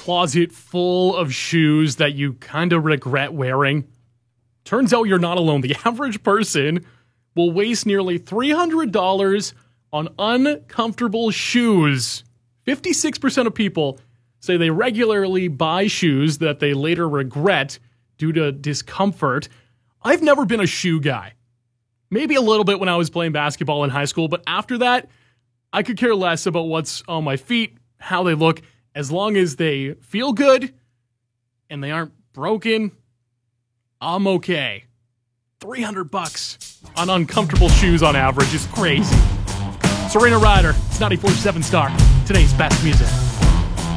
closet full of shoes that you kind of regret wearing? Turns out you're not alone. The average person will waste nearly $300 on uncomfortable shoes. 56% of people say they regularly buy shoes that they later regret due to discomfort. I've never been a shoe guy. Maybe a little bit when I was playing basketball in high school, but after that, I could care less about what's on my feet, how they look, as long as they feel good and they aren't broken. I'm okay. $300 on uncomfortable shoes on average is crazy. Serena Ryder, it's 94.7 Star, today's best music.